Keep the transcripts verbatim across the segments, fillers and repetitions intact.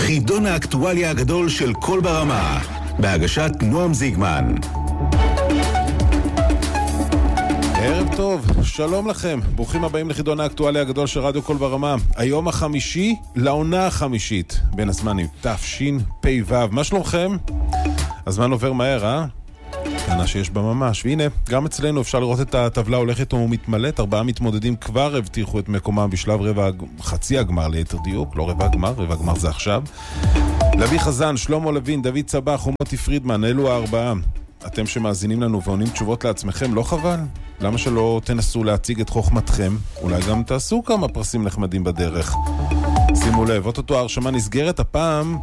חידון האקטואליה הגדול של כל ברמה, בהגשת נועם זיגמן. ערב טוב, שלום לכם, ברוכים הבאים לחידון האקטואליה הגדול של רדיו כל ברמה. היום החמישי לעונה החמישית, בין הזמנים תש"פ ו'. מה שלומכם? הזמן עובר מהר, אה? טענה שיש בה ממש. והנה, גם אצלנו אפשר לראות את הטבלה הולכת ומתמלאת. ארבעה מתמודדים כבר הבטיחו את מקומם בשלב רבע, חצי הגמר ליתר דיוק, לא רבע הגמר, רבע הגמר זה עכשיו. לוי חזן, שלמה לוין, דוד צבח ומוטי פרידמן, אלו הארבעה. אתם שמאזינים לנו ועונים תשובות לעצמכם, לא חבל? למה שלא תנסו להציג את חוכמתכם? אולי גם תעשו כמה פרסים נחמדים בדרך. שימו לב, אותו הרשמה נסגרת הפעם.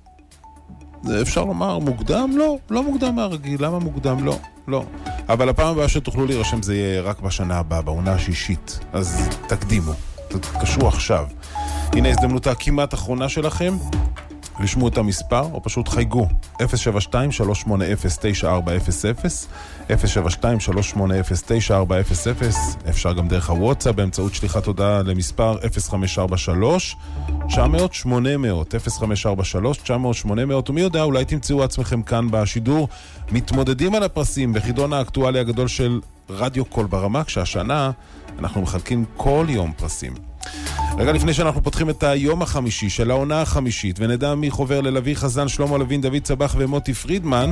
אפשר לומר מוקדם? לא, לא מוקדם מהרגיל. למה מוקדם? לא, לא. אבל הפעם הבאה שתוכלו להירשם זה יהיה רק בשנה הבאה, בעונה השישית. אז תקדימו, תתקשרו עכשיו. הנה הזדמנות הכמעט אחרונה שלכם. רשמו את המספר או פשוט חייגו אפס שבע שתיים שלוש שמונה אפס תשע ארבע אפס אפס אפס שבע שתיים שלוש שמונה אפס תשע ארבע אפס אפס. אפשר גם דרך הוואטסאפ באמצעות שליחת הודעה למספר אפס חמש ארבע שלוש תשע אפס אפס שמונה אפס אפס אפס חמש ארבע שלוש תשע אפס אפס שמונה אפס. ומי יודע, אולי תמצאו עצמכם כאן בשידור מתמודדים על הפרסים בחידון האקטואליה הגדול של רדיו כל ברמה, כשהשנה אנחנו מחלקים כל יום פרסים. רגע לפני שאנחנו פותחים את היום החמישי של העונה החמישית ונדע מי חובר ללוי חזן, שלמה לוין, דוד צבח ומוטי פרידמן,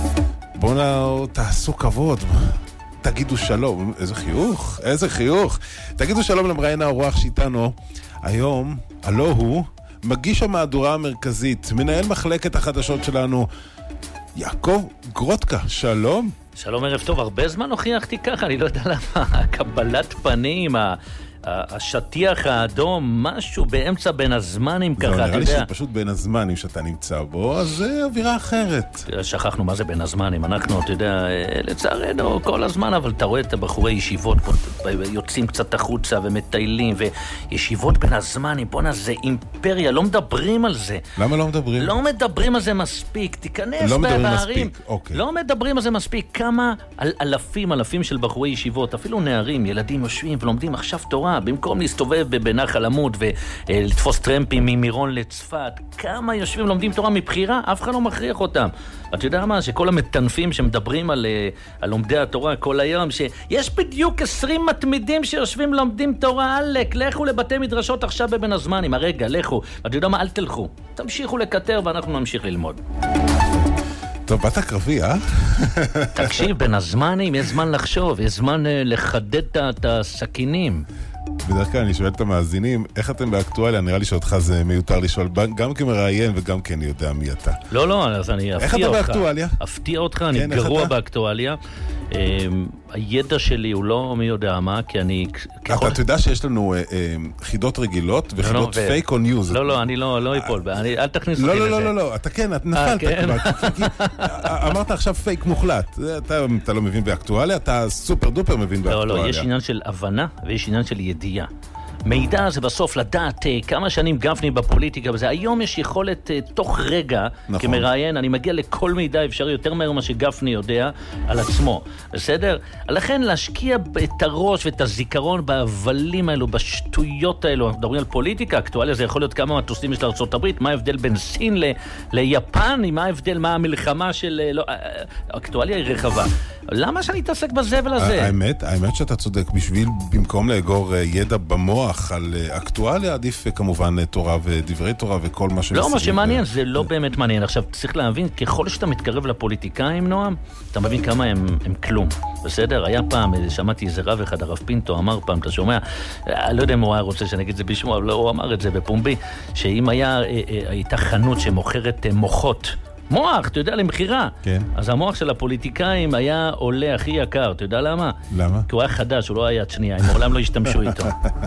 בואו תעשו כבוד, תגידו שלום. איזה חיוך, איזה חיוך. תגידו שלום למראיין האורח שאיתנו היום, הלא הוא מגיש המהדורה המרכזית, מנהל מחלקת החדשות שלנו, יעקב גרוטקה. שלום. שלום, ערב טוב. הרבה זמן הוכיחתי ככה, אני לא יודע למה. הקבלת פנים, ה... השטיח האדום, משהו באמצע בין הזמנים ככה, אתה יודע. נראה לי שפשוט בין הזמנים שאתה נמצא בו, אז זה אווירה אחרת. שכחנו מה זה בין הזמנים, אנחנו, אתה יודע, לצערנו כל הזמן, אבל אתה רואה את הבחורי ישיבות פה, יוצאים קצת החוצה ומטיילים, וישיבות בין הזמנים, בוא נעשה אימפריה, לא מדברים על זה. למה לא מדברים? לא מדברים על זה מספיק, תיכנס לא בערים. מדברים מספיק, אוקיי. לא מדברים על זה מספיק, כמה אל, אלפים, אלפים של בחורי ישיבות, אפילו נערים, ילדים יושבים ולומדים עכשיו תורה, במקום להסתובב בנחל עמוד ולתפוס טרמפים ממירון לצפת, כמה יושבים לומדים תורה מבחירה, אף אחד לא מכריח אותם. אתה יודע מה? שכל המטנפים שמדברים על, על לומדי התורה כל היום, שיש בדיוק עשרים מתמידים שיושבים לומדים תורה, עלק, לכו לבתי מדרשות עכשיו בבין הזמנים, הרגע, לכו. אתה יודע מה? אל תלכו. תמשיכו לקטר ואנחנו נמשיך ללמוד. טוב, באת קרבי, אה? תקשיב, בין הזמנים יש זמן לחשוב, יש זמן לחדד את הסכינים. בדרך כלל אני שואל את המאזינים, איך אתם באקטואליה? נראה לי שאותך זה מיותר לשאול, גם כמראיין וגם כן יודע מי אתה. לא, לא, אז אני אפתיע אותך. איך אתה באקטואליה? אפתיע אותך, אני גרוע באקטואליה. הידע שלי הוא לא מי יודע מה, כי אני... אתה יודע שיש לנו חידות רגילות וחידות פייק או ניוז. לא, לא, אני לא אפול, אל תכניס אותי לזה. לא, לא, לא, אתה כן, נפלת כבר. אמרת עכשיו פייק מוחלט. אתה לא מבין באקטואליה, אתה סופר דופר מבין באקטואליה. לא, לא, יש עניין של הבנה ויש עניין של ידיעה. מידע זה בסוף לדעת כמה שנים גפני בפוליטיקה וזה. היום יש יכולת תוך רגע, נכון. כמראיין, אני מגיע לכל מידע אפשר יותר מהר מה שגפני יודע על עצמו. בסדר? לכן להשקיע את הראש ואת הזיכרון בהבלים האלו, בשטויות האלו. אנחנו מדברים על פוליטיקה, אקטואליה זה יכול להיות כמה מטוסים יש לארצות הברית, מה ההבדל בין סין ל- ליפן, מה ההבדל, מה המלחמה של... לא, אקטואליה היא רחבה. למה שאני אתעסק בזבל הזה? האמת, האמת שאתה צודק, בשביל, במקום לאגור ידע במוח על אקטואליה, עדיף כמובן תורה ודברי תורה וכל מה שמסביב. לא, מה שמעניין, זה לא באמת מעניין. עכשיו, צריך להבין, ככל שאתה מתקרב לפוליטיקאים, נועם, אתה מבין כמה הם, הם כלום. בסדר? היה פעם, שמעתי איזה רב אחד, הרב פינטו, אמר פעם, אתה שומע, לא יודע אם הוא היה רוצה שנגיד זה בשמו, אבל הוא אמר את זה בפומבי, שאם היה, הייתה חנות שמוכרת מוחות, מוח, אתה יודע, למחירה. כן. אז המוח של הפוליטיקאים היה עולה הכי יקר, אתה יודע למה? למה? כי הוא היה חדש, הוא לא היה שנייה, הם מעולם לא השתמשו איתו.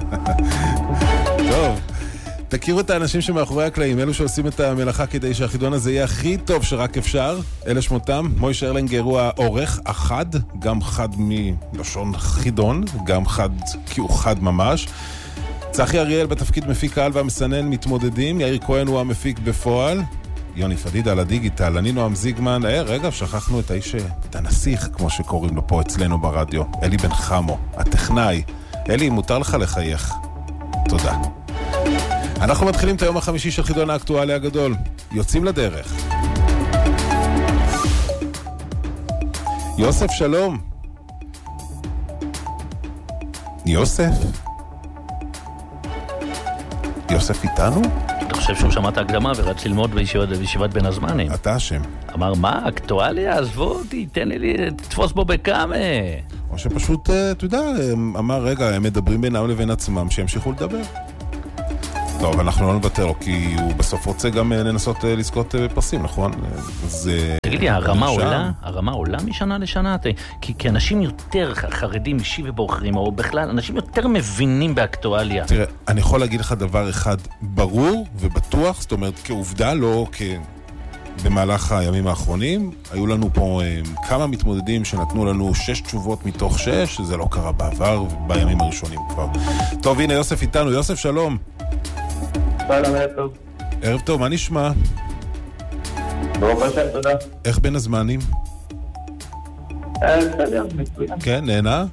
טוב, תכירו את האנשים שמאחורי הקלעים, אלו שעושים את המלאכה כדי שהחידון הזה יהיה הכי טוב שרק אפשר. אלה שמותם, מוישה ארלינגר הוא העורך, החד, גם חד מלשון חידון, גם חד כי הוא חד ממש. צחי אריאל בתפקיד מפיק העל והמסנן מתמודדים, יאיר כהן הוא המפיק בפועל. יוני פדידה על הדיגיטל, אני נועם זיגמן. אה, רגע, שכחנו את האיש, את הנסיך, כמו שקוראים לו פה אצלנו ברדיו, אלי בן חמו, הטכנאי. אלי, מותר לך לחייך. תודה. אנחנו מתחילים את היום החמישי של חידון האקטואליה הגדול. יוצאים לדרך. יוסף, שלום. יוסף? יוסף איתנו? אני חושב שהוא שמע את ההקדמה ורץ ללמוד בישיבת, בישיבת בין הזמנים. אתה השם. אמר, מה, אקטואליה? עזבו אותי, תן לי, תתפוס בו בכמה. או שפשוט, אתה יודע, אמר, רגע, הם מדברים בינם לבין עצמם, שימשיכו לדבר. טוב, אנחנו לא נוותר לו, כי הוא בסוף רוצה גם לנסות לזכות פרסים, נכון? תגיד לי, הרמה עולה? הרמה עולה משנה לשנה? כי אנשים יותר חרדים אישי ובוחרים, או בכלל, אנשים יותר מבינים באקטואליה. תראה, אני יכול להגיד לך דבר אחד ברור ובטוח, זאת אומרת, כעובדה, לא כ... במהלך הימים האחרונים, היו לנו פה כמה מתמודדים שנתנו לנו שש תשובות מתוך שש, זה לא קרה בעבר, בימים הראשונים כבר. טוב, הנה יוסף איתנו. יוסף, שלום. שלום, ערב טוב. ערב טוב, מה נשמע? ברוך השם, תודה. איך בין הזמנים? בסדר, מצוין. כן, נהנה?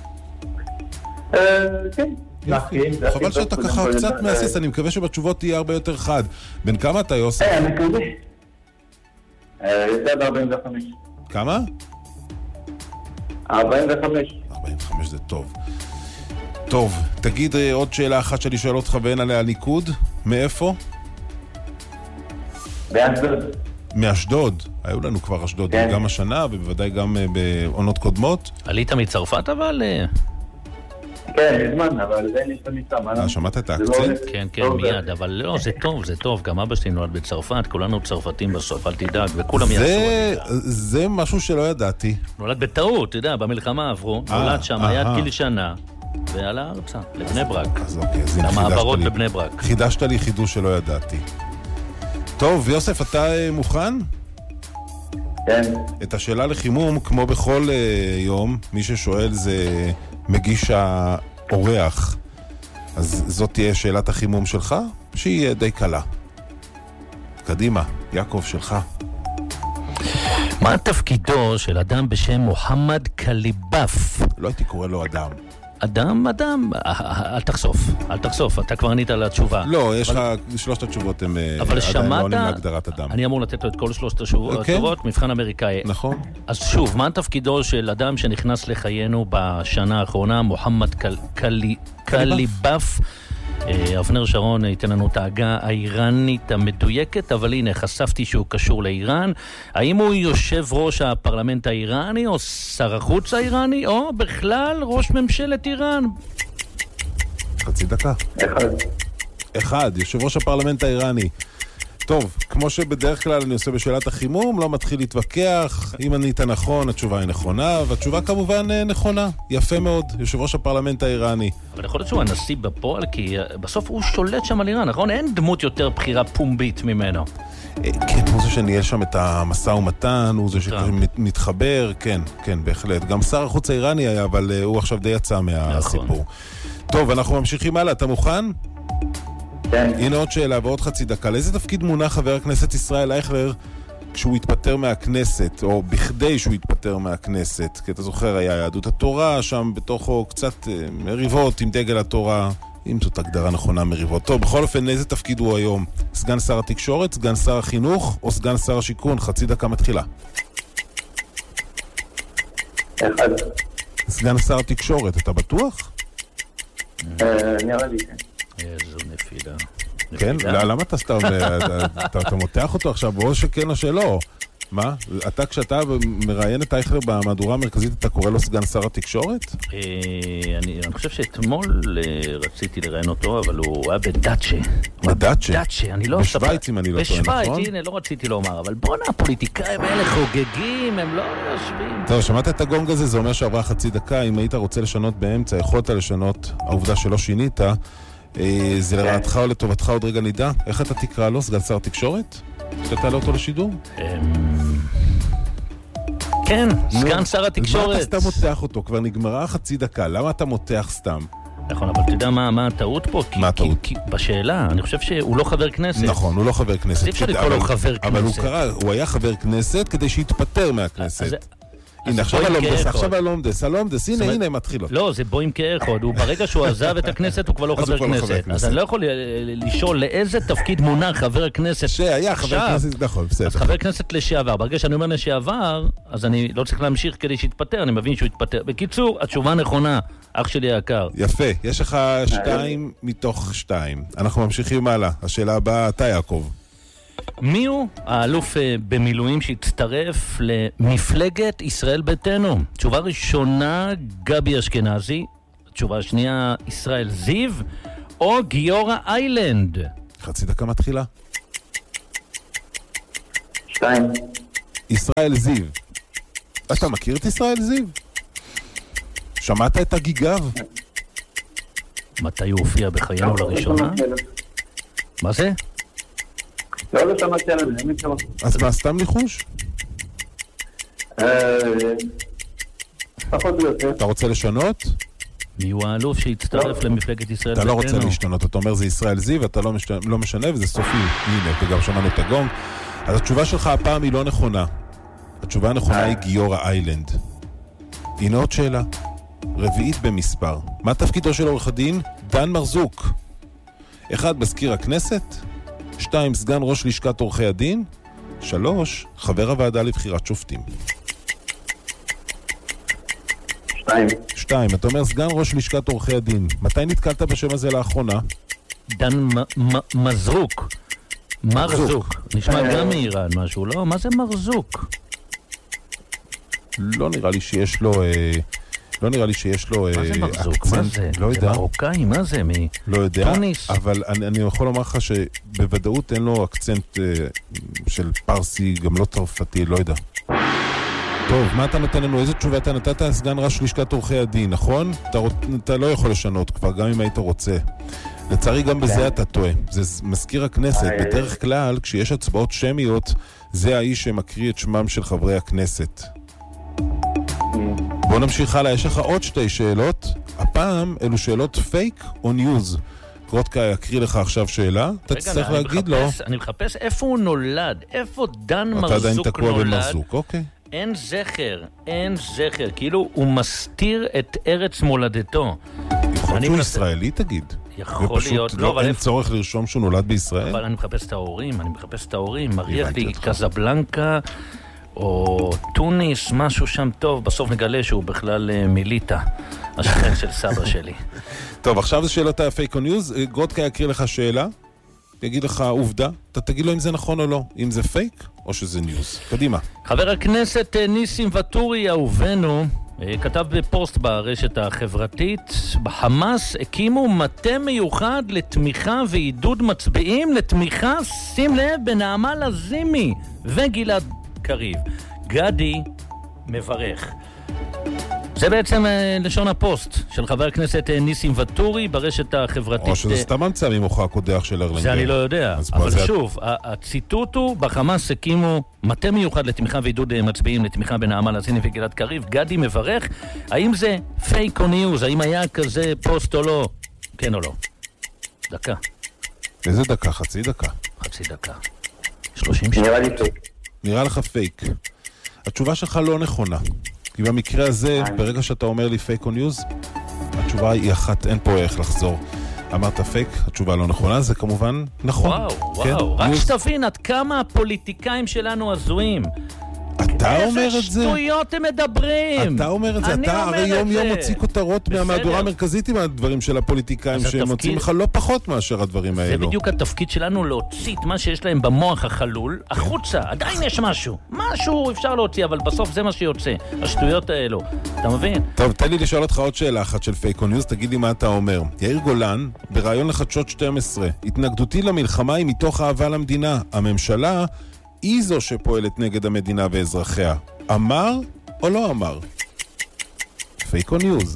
כן. חבל שאתה ככה קצת מעסיס, אני מקווה שבתשובות תהיה הרבה יותר חד. בין כמה אתה, יוסף? אה, אני מקווה. יותר ב-ארבעים וחמש. כמה? ארבעים וחמש. ארבעים וחמש זה טוב. טוב, תגיד עוד שאלה אחת שאני שואל אותך ואין עליה ליכוד. מאיפה? באשדוד. מאשדוד. היו לנו כבר אשדוד כן. גם השנה ובוודאי גם בעונות קודמות. עלית מצרפת אבל? כן, מזמן, אבל זה נשמע ניסה. אה, שמעת את האקצנט? כן, כן, מיד, אבל לא, זה טוב, זה טוב. גם אבא שלי נולד בצרפת, כולנו צרפתים בסוף, אל תדאג, וכולם יעשו. זה משהו שלא ידעתי. נולד בטעות, אתה יודע, במלחמה עברו, נולד שם, היה גיל שנה, ועלה ארצה, לבני ברק. אז אוקיי, אז הנה למעברות חידשת לי. בבני ברק. חידשת לי חידוש שלא ידעתי. טוב, יוסף, אתה מוכן? כן. את השאלה לחימום, כמו בכל יום, מי ששואל זה מגיש האורח. אז זאת תהיה שאלת החימום שלך, שהיא די קלה. קדימה, יעקב שלך. מה תפקידו של אדם בשם מוחמד קליבאף? לא הייתי קורא לו אדם. אדם, אדם, אל תחשוף, אל תחשוף, אתה כבר ענית על התשובה. לא, יש לך שלושת התשובות, הם אבל עדיין לא שמעת, עונים להגדרת אדם. אני אמור לתת לו את כל שלושת התשובות, מבחן אמריקאי. נכון. אז שוב, מה תפקידו של אדם שנכנס לחיינו בשנה האחרונה, מוחמד קליבאף? אבנר שרון ייתן לנו את ההגה האיראנית המדויקת, אבל הנה, חשפתי שהוא קשור לאיראן. האם הוא יושב ראש הפרלמנט האיראני, או שר החוץ האיראני, או בכלל ראש ממשלת איראן? חצי דקה. אחד. אחד, יושב ראש הפרלמנט האיראני. טוב, כמו שבדרך כלל אני עושה בשאלת החימום, לא מתחיל להתווכח. אם ענית נכון, התשובה היא נכונה, והתשובה כמובן נכונה. יפה מאוד, יושב ראש הפרלמנט האיראני. אבל יכול להיות שהוא הנשיא בפועל, כי בסוף הוא שולט שם על איראן, נכון? אין דמות יותר בחירה פומבית ממנו. כן, הוא זה שניהל שם את המשא ומתן, הוא זה שמתחבר, כן, כן, בהחלט. גם שר החוץ האיראני היה, אבל הוא עכשיו די יצא מהסיפור. טוב, אנחנו ממשיכים הלאה, אתה מוכן? כן. הנה עוד שאלה ועוד חצי דקה. לאיזה תפקיד מונה חבר הכנסת ישראל אייכלר כשהוא התפטר מהכנסת, או בכדי שהוא התפטר מהכנסת? כי אתה זוכר, היה יהדות התורה, שם בתוכו קצת אה, מריבות עם דגל התורה, אם זאת הגדרה נכונה, מריבות. טוב, בכל אופן, איזה תפקיד הוא היום? סגן שר התקשורת, סגן שר החינוך, או סגן שר השיכון? חצי דקה מתחילה. אחד. סגן שר התקשורת, אתה בטוח? נראה לי, כן. איזו נפילה. כן? למה אתה סתם, אתה מותח אותו עכשיו, או שכן או שלא? מה? אתה כשאתה מראיין את אייכלר במהדורה המרכזית, אתה קורא לו סגן שר התקשורת? אני חושב שאתמול רציתי לראיין אותו, אבל הוא היה בדאצ'ה. בדאצ'ה? בדאצ'ה, אני לא... בשוויץ, אם אני לא טועה, נכון? בשוויץ, הנה, לא רציתי לומר, אבל בוא'נה, הפוליטיקאים האלה חוגגים, הם לא יושבים. טוב, שמעת את הגונג הזה? זה אומר שעברה חצי דקה. אם היית רוצה לשנות באמצע, יכולת לשנות, העובדה שלא שינית, זה לרעתך או לטובתך, עוד רגע נדע. איך אתה תקרא לו, סגן שר תקשורת? שאתה תעלה אותו לשידור? כן, סגן שר התקשורת. מה אתה סתם מותח אותו? כבר נגמרה חצי דקה. למה אתה מותח סתם? נכון, אבל אתה יודע מה הטעות פה? מה הטעות? בשאלה, אני חושב שהוא לא חבר כנסת. נכון, הוא לא חבר כנסת. אי אפשר לקרוא לו חבר כנסת. אבל הוא קרא, הוא היה חבר כנסת כדי שיתפטר מהכנסת. הנה, עכשיו הלומדס, עכשיו הלומדס, הלומדס, הנה, הנה, מתחילות. לא, זה בוים כאחד, הוא ברגע שהוא עזב את הכנסת, הוא כבר לא חבר כנסת. אז אני לא יכול לשאול לאיזה תפקיד מונח חבר הכנסת שהיה חבר כנסת, נכון, בסדר. אז חבר כנסת לשעבר, ברגע שאני אומר לשעבר, אז אני לא צריך להמשיך כדי שיתפטר, אני מבין שהוא יתפטר. בקיצור, התשובה נכונה, אח שלי היקר. יפה, יש לך שתיים מתוך שתיים. אנחנו ממשיכים הלאה. השאלה הבאה, אתה יעקב. מי הוא האלוף במילואים שהצטרף למפלגת ישראל ביתנו? תשובה ראשונה, גבי אשכנזי. תשובה שנייה, ישראל זיו, או גיורא איילנד? חצי דקה מתחילה. שתיים. ישראל זיו. אתה מכיר את ישראל זיו? שמעת את הגיגיו? מתי הוא הופיע בחיינו לראשונה? מה זה? לא, לא שמעתי עליו, אני מתכוון. אז מה, סתם ניחוש? פחות ביותר. אתה רוצה לשנות? מי הוא האלוף שהצטרף למפלגת ישראל ביתנו? אתה לא רוצה להשתנות, אתה אומר זה ישראל זיו, אתה לא משנה וזה סופי. הנה, וגם שמענו את הגונג. אז התשובה שלך הפעם היא לא נכונה. התשובה הנכונה היא גיורא איילנד. הנה עוד שאלה. רביעית במספר. מה תפקידו של עורך הדין? דן מרזוק. אחד, מזכיר הכנסת. שתיים, סגן ראש לשכת עורכי הדין. שלוש, חבר הוועדה לבחירת שופטים. שתיים. שתיים, אתה אומר סגן ראש לשכת עורכי הדין. מתי נתקלת בשם הזה לאחרונה? דן מזרוק. מרזוק. נשמע גם מאיראן משהו, לא? מה זה מרזוק? לא נראה לי שיש לו... לא נראה לי שיש לו מה זה מרזוק? מה זה? לא יודע. זה מרוקאי? מה זה? לא יודע, טוניס? אבל אני, אני יכול לומר לך שבוודאות אין לו אקצנט של פרסי, גם לא צרפתי, לא יודע. טוב, מה אתה נתן לנו? איזה תשובה אתה נתת? סגן ראש לשכת עורכי הדין, נכון? אתה, אתה לא יכול לשנות כבר, גם אם היית רוצה. לצערי גם בזה אתה טועה. זה מזכיר הכנסת. בדרך כלל, כשיש הצבעות שמיות, זה האיש שמקריא את שמם של חברי הכנסת. בוא נמשיך הלאה, יש לך עוד שתי שאלות. הפעם אלו שאלות פייק או ניוז. קרוטקה יקריא לך עכשיו שאלה, אתה תצטרך להגיד לו. אני מחפש איפה הוא נולד, איפה דן מרזוק נולד. אתה עדיין תקוע במרזוק, אוקיי. אין זכר, אין זכר, כאילו הוא מסתיר את ארץ מולדתו. יכול להיות שהוא ישראלי, תגיד. יכול להיות, לא, אבל אין צורך לרשום שהוא נולד בישראל. אבל אני מחפש את ההורים, אני מחפש את ההורים, מריח לי קזבלנקה, או טוניס, משהו שם טוב, בסוף נגלה שהוא בכלל מיליטה, השכן של סבא שלי. טוב, עכשיו זה שאלות הפייק או ניוז. גרוטקה יקריא לך שאלה, יגיד לך עובדה, אתה תגיד לו אם זה נכון או לא, אם זה פייק או שזה ניוז. קדימה. חבר הכנסת ניסים ואטורי, אהובנו, כתב בפוסט ברשת החברתית, בחמאס הקימו מטה מיוחד לתמיכה ועידוד מצביעים, לתמיכה, שים לב, בנעמה לזימי וגלעד קריב. גדי מברך. זה בעצם לשון הפוסט של חבר הכנסת ניסים ואטורי ברשת החברתית. או שזה סתם המצא ממוחק הקודח של ארלנגר. זה אני לא יודע. אבל שוב, הציטוט הוא, בחמאס הקימו מטה מיוחד לתמיכה ועידוד מצביעים, לתמיכה בנעמה לזימי וגלעד קריב. גדי מברך. האם זה פייק או ניוז? האם היה כזה פוסט או לא? כן או לא? דקה. איזה דקה? חצי דקה. חצי דקה. שלושים שנה. נראה לי פייק. נראה לך פייק. התשובה שלך לא נכונה. כי במקרה הזה, ברגע שאתה אומר לי פייק או ניוז, התשובה היא אחת, אין פה איך לחזור. אמרת פייק, התשובה לא נכונה, זה כמובן נכון. וואו, וואו, רק שתבין עד כמה הפוליטיקאים שלנו הזויים. אתה אומר את זה? איזה שטויות הם מדברים. אתה אומר את זה, אתה הרי יום יום מוציא כותרות מהמהדורה המרכזית עם הדברים של הפוליטיקאים שהם מוצאים לך לא פחות מאשר הדברים האלו. זה בדיוק התפקיד שלנו, להוציא את מה שיש להם במוח החלול החוצה. עדיין יש משהו, משהו אפשר להוציא, אבל בסוף זה מה שיוצא, השטויות האלו. אתה מבין? טוב, תן לי לשאול אותך עוד שאלה אחת של פייק או ניוז, תגיד לי מה אתה אומר. יאיר גולן, ברעיון לחדשות שתים עשרה, התנגדותי למלחמה היא מתוך אהבה למדינה. הממשלה היא זו שפועלת נגד המדינה ואזרחיה. אמר או לא אמר? פייק או ניוז?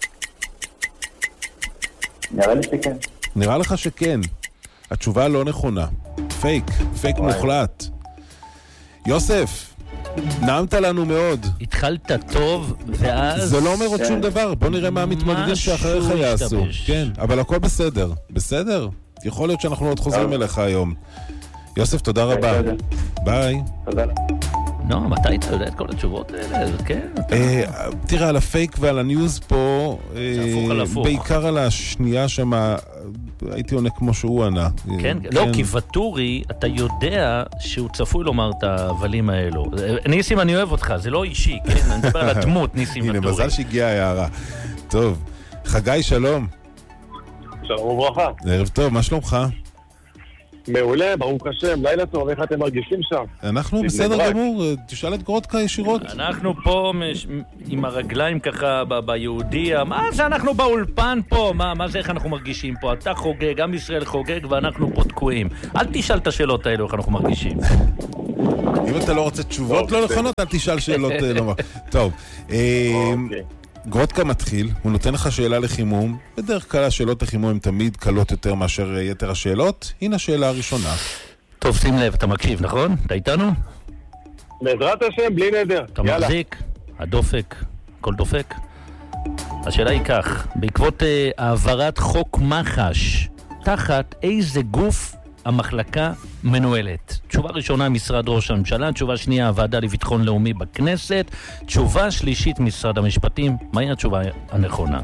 נראה לי שכן. נראה לך שכן. התשובה לא נכונה. פייק, פייק מוחלט. יוסף, נעמת לנו מאוד. התחלת טוב, ואז... זה לא אומר עוד שום דבר. בוא נראה מה המתמודדים שאחריך יעשו. כן, אבל הכל בסדר. בסדר? יכול להיות שאנחנו עוד חוזרים אליך היום. יוסף, תודה רבה. ביי. תודה. נועם, אתה היית יודע את כל התשובות האלה? כן. תראה, על הפייק ועל הניוז פה, בעיקר על השנייה שם, הייתי עונה כמו שהוא ענה. כן, לא, כי וטורי, אתה יודע שהוא צפוי לומר את ההבלים האלו. ניסים, אני אוהב אותך, זה לא אישי, כן? אני מדבר על הדמות, ניסים וטורי. הנה, מזל שהגיעה הערה. טוב, חגי, שלום. שלום וברכה. ערב טוב, מה שלומך? מעולה, ברוך השם, לילה טוב, איך אתם מרגישים שם? אנחנו בסדר גמור, תשאל את גורודקה ישירות. אנחנו פה עם הרגליים ככה ביהודי, מה זה אנחנו באולפן פה? מה זה איך אנחנו מרגישים פה? אתה חוגג, גם ישראל חוגג ואנחנו פה תקועים. אל תשאל את השאלות האלו איך אנחנו מרגישים. אם אתה לא רוצה תשובות לא נכונות, אל תשאל שאלות לא... טוב, גורודקה מתחיל, הוא נותן לך שאלה לחימום, בדרך כלל השאלות לחימום הן תמיד קלות יותר מאשר יתר השאלות. הנה השאלה הראשונה. טוב, שים לב, אתה מקשיב, נכון? אתה איתנו? בעזרת השם, בלי נדר. אתה מחזיק, הדופק, כל דופק. השאלה היא כך, בעקבות uh, העברת חוק מח"ש, תחת איזה גוף המחלקה מנוהלת? תשובה ראשונה, משרד ראש הממשלה. תשובה שנייה, הוועדה לביטחון לאומי בכנסת. תשובה שלישית, משרד המשפטים. מהי התשובה הנכונה?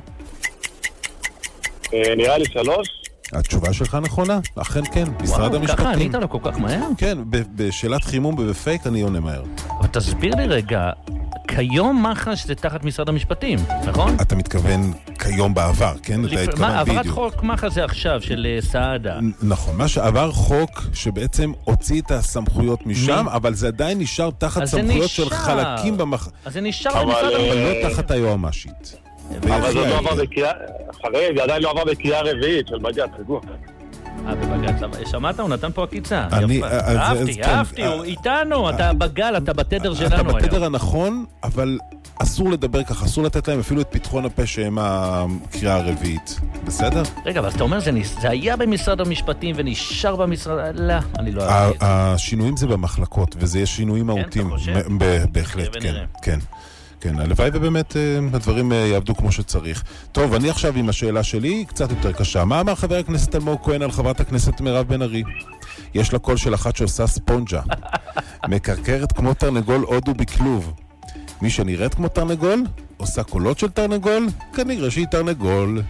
נראה לי שלוש. התשובה שלך נכונה? אכן כן, משרד המשפטים. ככה ענית לו כל כך מהר? כן, בשאלת חימום ובפייק אני עונה מהר. אבל תסביר לי רגע, כיום מח"ש זה תחת משרד המשפטים, נכון? אתה מתכוון כיום בעבר, כן? מה, העברת חוק מח"ש זה עכשיו, של סעדה. נכון, מה שעבר חוק שבעצם הוציא את הסמכויות משם, אבל זה עדיין נשאר תחת סמכויות של חלקים במח... אז זה נשאר במשרד המשפטים. אבל לא תחת היועמ"שית. אבל זה לא עבר בקריאה... אחרי, זה עדיין לא עבר בקריאה רביעית של בג"ץ, רגוע. אה, בבג"ץ. שמעת? הוא נתן פה עקיצה. אני... אהבתי, אהבתי, הוא איתנו, אתה בגל, אתה בתדר שלנו היום. אתה בתדר הנכון, אבל אסור לדבר ככה, אסור לתת להם אפילו את פתחון הפה שהם הקריאה הרביעית. בסדר? רגע, אבל אתה אומר, זה היה במשרד המשפטים ונשאר במשרד... לא, אני לא אהבתי. השינויים זה במחלקות, וזה יש שינויים מהותיים. בהחלט, כן, כן. כן, הלוואי ובאמת הדברים יעבדו כמו שצריך. טוב, אני עכשיו עם השאלה שלי, קצת יותר קשה. מה אמר חבר הכנסת אלמוג כהן על חברת הכנסת מירב בן ארי? יש לה קול של אחת שעושה ספונג'ה. מקרקרת כמו תרנגול הודו בכלוב. מי שנראית כמו תרנגול, עושה קולות של תרנגול, כנראה שהיא תרנגול.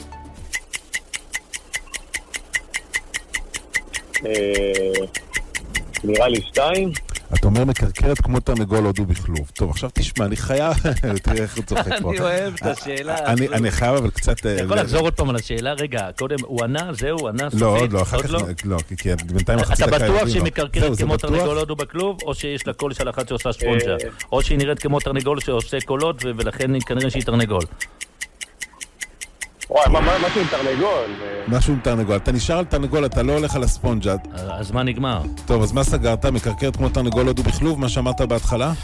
נראה לי שתיים. אתה אומר מקרקרת כמו תרנגול הודו בכלוב. טוב, עכשיו תשמע, אני חייב... תראה איך הוא צוחק פה. אני אוהב את השאלה. אני חייב, אבל קצת... אתה יכול לחזור עוד פעם על השאלה. רגע, קודם, הוא ענה, זהו, הוא ענה סופית. לא, עוד לא, אחר כך... לא, כי בינתיים החצי דקה... אתה בטוח שהיא מקרקרת כמו תרנגול הודו בכלוב, או שיש לה קול של אחת שעושה ספונג'ה? או שהיא נראית כמו תרנגול שעושה קולות, ולכן כנראה שהיא תרנגול. וואי, משהו עם תרנגול. משהו עם תרנגול. אתה נשאר על תרנגול, אתה לא הולך על הספונג'ה. אז מה נגמר? טוב, אז מה סגרת? מקרקרת כמו תרנגול הודו בכלוב, מה שאמרת בהתחלה?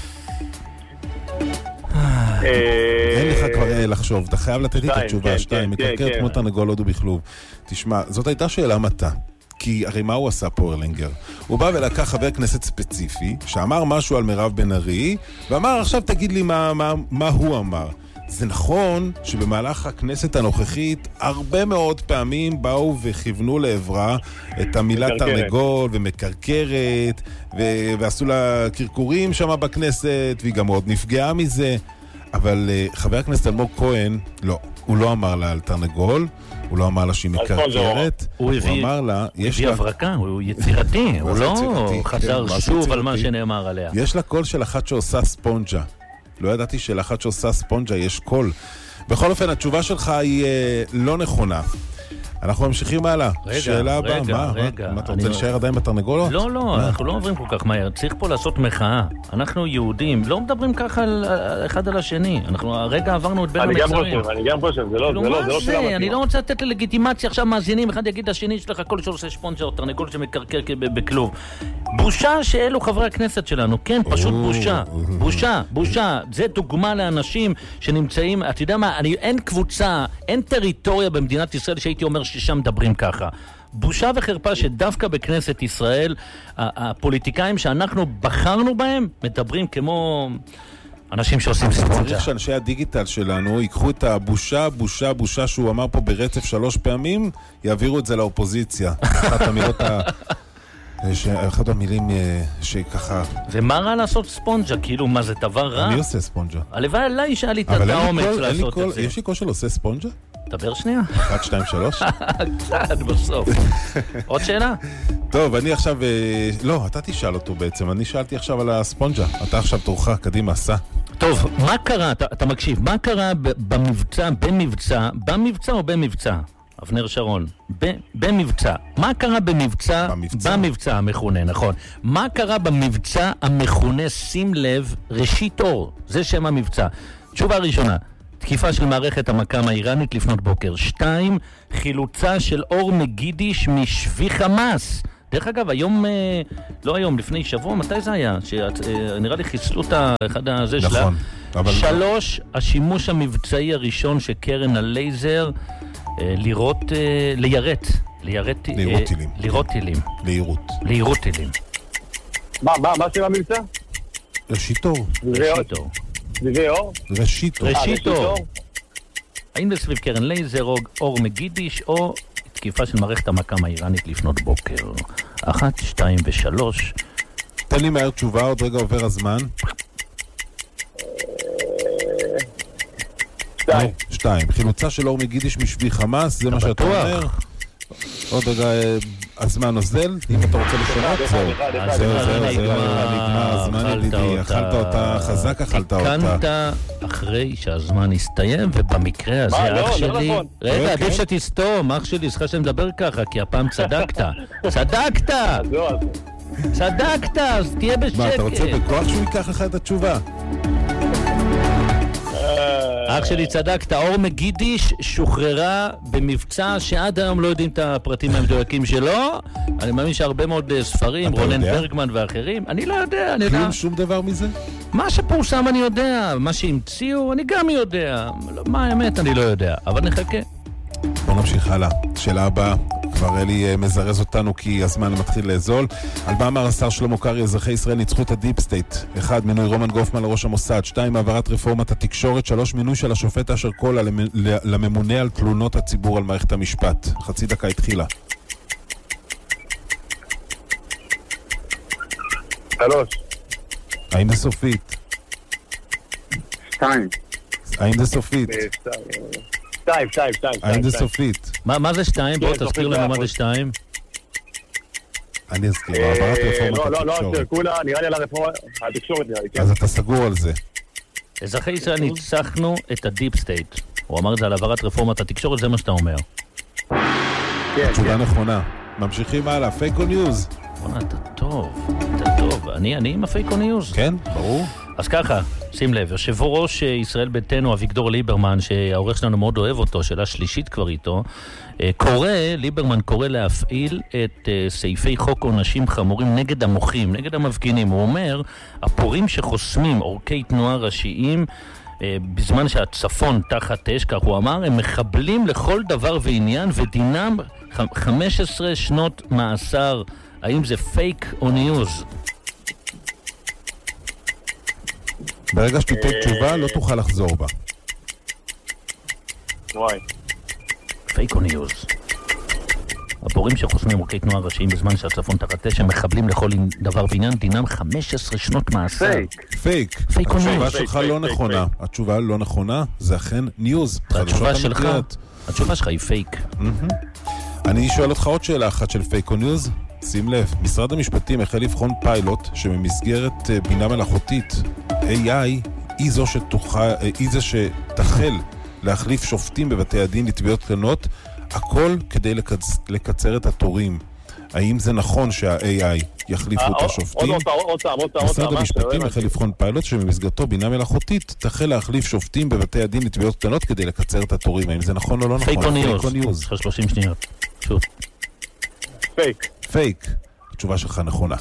אין לך כבר לחשוב, אתה חייב לתת לי את התשובה. שתיים, מקרקרת כמו תרנגול הודו בכלוב. תשמע, זאת הייתה שאלה מתה. כי הרי מה הוא עשה פה ארלינגר? הוא בא ולקח חבר כנסת ספציפי, שאמר משהו על מירב בן ארי, ואמר, עכשיו תגיד לי מה, מה, מה הוא אמר. זה נכון שבמהלך הכנסת הנוכחית הרבה מאוד פעמים באו וכיוונו לעברה את המילה תרנגול ומקרקרת ו- ועשו לה קרקורים שם בכנסת והיא גם מאוד נפגעה מזה, אבל uh, חבר הכנסת אלמוג כהן לא, הוא לא אמר לה על תרנגול, הוא לא אמר לה שהיא מקרקרת, הוא אמר לה, יש לה... הברקה, הוא יצירתי, הוא לא חזר שוב על מה שנאמר עליה. יש לה קול של אחת שעושה ספונג'ה. לא ידעתי שלאחת שעושה ספונג'ה יש קול. בכל אופן, התשובה שלך היא אה, לא נכונה. אנחנו ממשיכים הלאה. רגע, שאלה רגע, הבאה. רגע. מה, מה אתה רוצה לא... להישאר עדיין בתרנגולות? לא, לא, מה? אנחנו לא עוברים כל כך מהר. צריך פה לעשות מחאה. אנחנו יהודים, לא מדברים ככה על, אחד על השני. אנחנו הרגע עברנו את בין המצרים. אני גם חושב, אני גם חושב, זה לא, זה לא, זה לא שאלה מתאימה. אני לא רוצה לתת ללגיטימציה עכשיו מאזינים, אחד יגיד לשני שלך קול שעושה ספונג'ה או תרנגול שמקרקר בכלוב. בושה שאלו חברי הכנסת שלנו, כן, פשוט בושה. בושה, בושה. זה דוגמה לאנשים שנמצאים, אתה יודע מה, אני, אין קבוצה, אין טריטוריה במדינת ישראל שהייתי אומר ששם מדברים ככה. בושה וחרפה שדווקא בכנסת ישראל הפוליטיקאים שאנחנו בחרנו בהם מדברים כמו אנשים שעושים ספונג'ה. צריך שאנשי הדיגיטל שלנו ייקחו את הבושה, בושה, בושה שהוא אמר פה ברצף שלוש פעמים, יעבירו את זה לאופוזיציה. אחת המילות ה... יש אחד המילים שככה... ומה רע לעשות ספונג'ה? כאילו, מה זה דבר רע? אני עושה ספונג'ה. הלוואי עליי שהיה לי את האומץ לעשות את זה. יש לי כושר עושה ספונג'ה? דבר שנייה. אחת, שתיים, שלוש? קצת בסוף. עוד שאלה? טוב, אני עכשיו... לא, אתה תשאל אותו בעצם. אני שאלתי עכשיו על הספונג'ה. אתה עכשיו תורך, קדימה, סע. טוב, מה קרה, אתה, אתה מקשיב, מה קרה במבצע, במבצע, במבצע או במבצע? אבנר שרון, ב, במבצע. מה קרה במבצע, במבצע? במבצע המכונה, נכון. מה קרה במבצע המכונה, שים לב, ראשית אור? זה שם המבצע. תשובה ראשונה, תקיפה של מערכת המקם האיראנית לפנות בוקר. שתיים, חילוצה של אור מגידיש משבי חמאס. דרך אגב, היום, לא היום, לפני שבוע, מתי זה היה? שנראה לי חיסלו את אחד הזה שלה. נכון. אבל... שלוש, השימוש המבצעי הראשון של קרן הלייזר, לירות, לירת. לירות טילים. לירות טילים. לירות. לירות טילים. מה, מה, מה שם המבצע? ראשית אור. ראשית אור. זיווי אור? ראשית אור. ראשית אור. האם זה סביב קרן לייזר, אור מגידיש, או תקיפה של מערכת המקם האיראנית לפנות בוקר? אחת, שתיים ושלוש. תן לי מהר תשובה, עוד רגע עובר הזמן. שתיים. שתיים. חילוצה של אור מגידיש משבי חמאס, זה מה שאתה אומר. עוד רגע הזמן נוזל, אם אתה רוצה לשנות, זהו. זהו, זהו, זהו, נגמר הזמן ידידי, אכלת אותה, חזק אכלת אותה. קנת אחרי שהזמן הסתיים, ובמקרה הזה אח שלי... רגע, עדיף שתסתום, אח שלי, סליחה שאני מדבר ככה, כי הפעם צדקת. צדקת! צדקת, אז תהיה בשקט. מה, אתה רוצה בכוח שהוא ייקח לך את התשובה? אח שלי צדקת, אור מגידיש שוחררה במבצע שעד היום לא יודעים את הפרטים המדויקים שלו. אני מאמין שהרבה מאוד ספרים, רולן ברגמן ואחרים, אני לא יודע, אני יודע. כלום שום דבר מזה? מה שפורסם אני יודע, מה שהמציאו אני גם יודע. מה האמת אני לא יודע, אבל נחכה. בוא נמשיך הלאה. שאלה הבאה, כבר אלי מזרז אותנו כי הזמן מתחיל לאזול. על מה אמר השר שלמה קרעי, אזרחי ישראל ניצחו את הדיפ סטייט? אחד, מינוי רומן גופמן לראש המוסד. שתיים, העברת רפורמת התקשורת. שלוש, מינוי של השופט אשר קולה לממונה על תלונות הציבור על מערכת המשפט. חצי דקה התחילה. שלוש. האם זה סופית? שתיים. האם זה סופית? שתיים, שתיים, שתיים. האם זה סופית? מה זה שתיים? בוא תזכיר לנו מה זה שתיים. אני אזכיר, העברת רפורמת התקשורת. לא, לא, לא, כולה, נראה לי על הרפורמת התקשורת, נראה לי. אז אתה סגור על זה. אזרחי ישראל ניצחנו את הדיפ סטייט. הוא אמר את זה על העברת רפורמת התקשורת, זה מה שאתה אומר. התשובה נכונה. ממשיכים הלאה, פייק או ניוז? אתה טוב, אתה טוב. אני, אני עם הפייק או ניוז. כן, ברור. אז ככה, שים לב, יושב ראש ישראל ביתנו, אביגדור ליברמן, שהעורך שלנו מאוד אוהב אותו, שאלה שלישית כבר איתו, קורא, ליברמן קורא להפעיל את סעיפי חוק עונשים חמורים נגד המוחים, נגד המפגינים. הוא אומר, הפורים שחוסמים עורקי תנועה ראשיים, בזמן שהצפון תחת אש, כך הוא אמר, הם מחבלים לכל דבר ועניין, ודינם חמש עשרה שנות מאסר. האם זה פייק או ניוז? ברגע שתיתן תשובה, לא תוכל לחזור בה. וואי. פייק או ניוז? הפורים שחוסמים עורקי תנועה ראשיים בזמן שהצפון תחת אש, הם מחבלים לכל דבר ועניין, דינם חמש עשרה שנות מאסר. פייק. פייק. פייק או ניוז? התשובה שלך לא נכונה. התשובה לא נכונה, זה אכן ניוז. התשובה שלך, התשובה שלך היא פייק. אני שואל אותך עוד שאלה אחת של פייק או ניוז. שים לב, משרד המשפטים החל לבחון פיילוט שבמסגרת בינה מלאכותית איי איי היא זו שתוכל, היא זו שתחל להחליף שופטים בבתי הדין לתביעות קטנות, הכל כדי לקצ... לקצר את התורים. האם זה נכון שה-איי איי יחליפו את השופטים? משרד המשפטים החל לבחון פיילוט שבמסגרתו בינה מלאכותית תחל להחליף שופטים בבתי הדין לתביעות קטנות כדי לקצר את התורים. האם זה נכון או לא נכון? פייק או ניוז? יש לך שלושים שניות. שוב. פייק. פייק. התשובה שלך נכונה.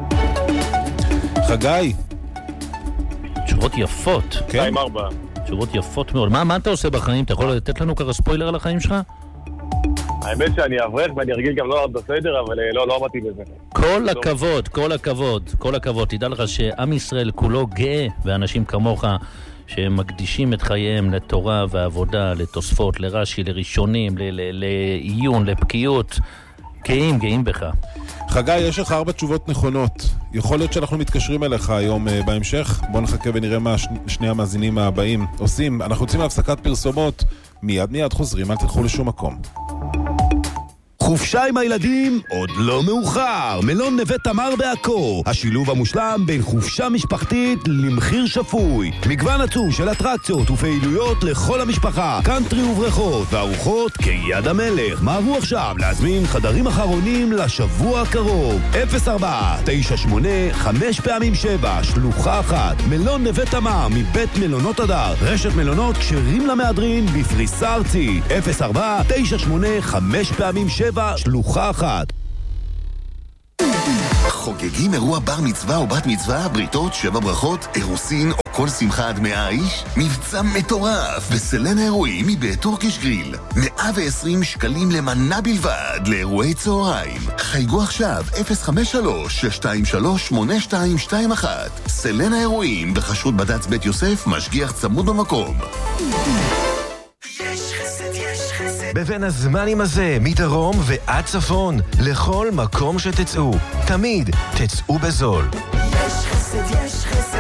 חגי. תשובות יפות. שתיים ארבע. תשובות יפות מאוד. מה, מה אתה עושה בחיים? אתה יכול לתת לנו ככה ספוילר על החיים שלך? האמת שאני אברך ואני ארגיל גם לא בסדר, אבל לא, לא עמדתי בזה. כל הכבוד, כל הכבוד, כל הכבוד. תדע לך שעם ישראל כולו גאה ואנשים כמוך שהם מקדישים את חייהם לתורה ועבודה, לתוספות, לרש"י, לראשונים, לעיון, לבקיאות. גאים, גאים בך. חגי, יש לך ארבע תשובות נכונות. יכול להיות שאנחנו מתקשרים אליך היום uh, בהמשך. בוא נחכה ונראה מה ש... שני המאזינים הבאים עושים. אנחנו יוצאים להפסקת פרסומות. מיד מיד חוזרים, אל תלכו לשום מקום. חופשה עם הילדים עוד לא מאוחר. מלון נווה תמר בעכו, השילוב המושלם בין חופשה משפחתית למחיר שפוי. מגוון עצום של אטרקציות ופעילויות לכל המשפחה, קאנטרי ובריכות וארוחות כיד המלך. מהרו עכשיו להזמין חדרים אחרונים לשבוע הקרוב. אפס ארבע תשע שמונה חמש פעמים שבע שלוחה אחת. מלון נווה תמר מבית מלונות הדר, רשת מלונות כשרים למהדרין בפריסה ארצית. אפס ארבע תשע שמונה חמש פעמים שבע שלוחה אחת. חוגגים אירוע בר מצווה או בת מצווה, בריתות, שבע ברכות, אירוסין או כל שמחה עד מאה איש? מבצע מטורף בסלנה אירועים מבית טורקיש גריל. מאה ועשרים שקלים למנה בלבד לאירועי צהריים. חייגו עכשיו אפס חמש שלוש שש שתיים שלוש שמונה שתיים שתיים אחת. סלנה אירועים בחשרות בד"ץ בית יוסף, משגיח צמוד במקום. בבין הזמנים הזה, מדרום ועד צפון, לכל מקום שתצאו, תמיד תצאו בזול. יש חסד, יש חסד.